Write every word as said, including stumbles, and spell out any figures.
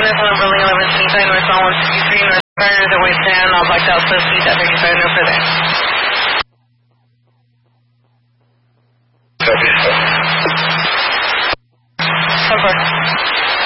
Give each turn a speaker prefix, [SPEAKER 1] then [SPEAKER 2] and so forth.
[SPEAKER 1] units on the building eleven twenty-five north one sixty-three north Gardner, the way ten, all blacked out, so speed at thirty-five, no further.